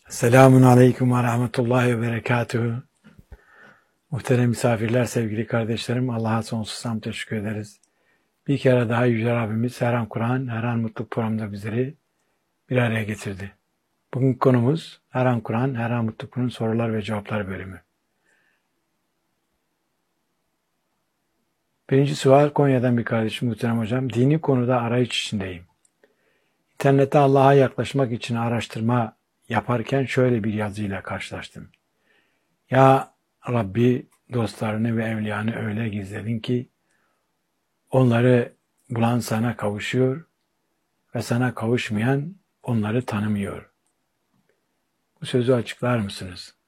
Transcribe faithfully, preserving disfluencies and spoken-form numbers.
Selamun Aleyküm ve Rahmetullahi ve Berekatuhu. Muhterem misafirler, sevgili kardeşlerim, Allah'a sonsuz hamd teşekkür ederiz. Bir kere daha Yüce Rabbimiz her an Kur'an, her an Mutluluk programında bizleri bir araya getirdi. Bugünkü konumuz her an Kur'an, her an Mutluluk'un sorular ve cevaplar bölümü. Birinci sual Konya'dan bir kardeşim, muhterem hocam. Dini konuda arayış içindeyim. İnternette Allah'a yaklaşmak için araştırma yaparken şöyle bir yazıyla karşılaştım. Ya Rabbi, dostlarını ve evliyanı öyle gizledin ki onları bulan sana kavuşuyor ve sana kavuşmayan onları tanımıyor. Bu sözü açıklar mısınız?